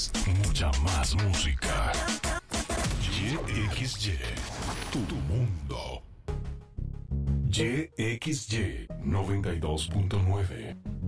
Mucha más música. YXY, tu mundo. YXY 92.9.